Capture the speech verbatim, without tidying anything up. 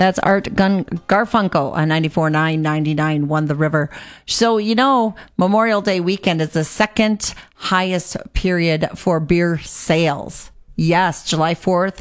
That's Art Gun- Garfunkel on ninety-four point nine, ninety-nine won the river. So, you know, Memorial Day weekend is the second highest period for beer sales. Yes, July fourth